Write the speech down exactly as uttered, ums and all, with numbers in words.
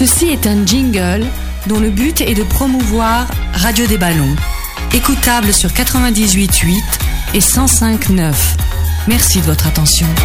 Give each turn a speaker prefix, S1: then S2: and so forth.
S1: Ceci est un jingle dont le but est de promouvoir Radio des Ballons, écoutable sur quatre-vingt-dix-huit virgule huit et cent cinq virgule neuf. Merci de votre attention.